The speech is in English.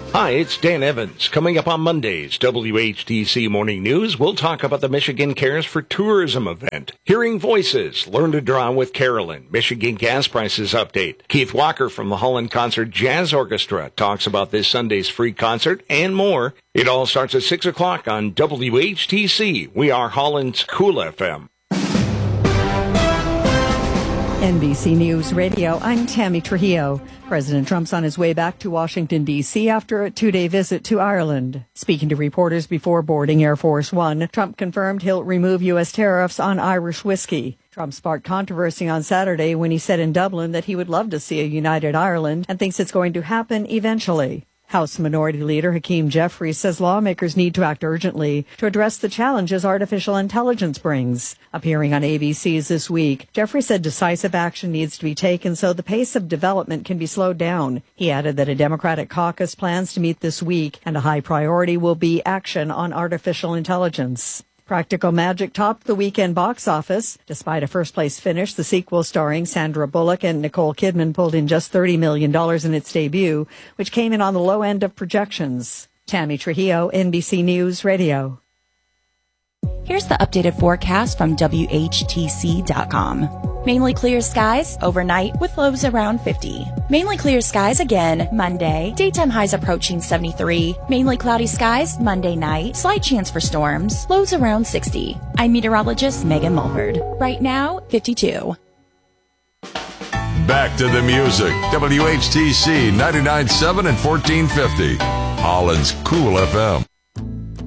Hi, it's Dan Evans. Coming up on Monday's WHTC Morning News, we'll talk about the Michigan Cares for Tourism event. Hearing Voices, Learn to Draw with Carolyn, Michigan gas prices update. Keith Walker from the Holland Concert Jazz Orchestra talks about this Sunday's free concert and more. It all starts at 6 o'clock on WHTC. We are Holland's Cool FM. NBC News Radio, I'm Tammy Trujillo. President Trump's on his way back to Washington, D.C. after a two-day visit to Ireland. Speaking to reporters before boarding Air Force One, Trump confirmed he'll remove U.S. tariffs on Irish whiskey. Trump sparked controversy on Saturday when he said in Dublin that he would love to see a united Ireland and thinks it's going to happen eventually. House Minority Leader Hakeem Jeffries says lawmakers need to act urgently to address the challenges artificial intelligence brings. Appearing on ABC's This Week, Jeffries said decisive action needs to be taken so the pace of development can be slowed down. He added that a Democratic caucus plans to meet this week, and a high priority will be action on artificial intelligence. Practical Magic topped the weekend box office. Despite a first-place finish, the sequel starring Sandra Bullock and Nicole Kidman pulled in just $30 million in its debut, which came in on the low end of projections. Tammy Trujillo, NBC News Radio. Here's the updated forecast from WHTC.com. Mainly clear skies overnight with lows around 50. Mainly clear skies again Monday. Daytime highs approaching 73. Mainly cloudy skies Monday night. Slight chance for storms. Lows around 60. I'm meteorologist Megan Mulford. Right now, 52. Back to the music. WHTC 99.7 and 1450. Holland's Cool FM.